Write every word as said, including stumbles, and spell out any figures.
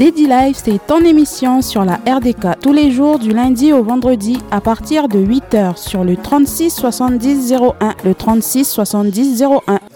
Daddy Life, c'est ton émission sur la R D K tous les jours du lundi au vendredi à partir de huit heures sur le trente-six soixante-dix zéro un, le trente-six soixante-dix zéro un.